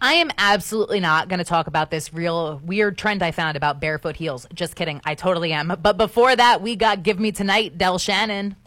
I am absolutely not going to talk about this real weird trend I found about barefoot heels. Just kidding. I totally am. But before that, we got Give Me Tonight, Del Shannon.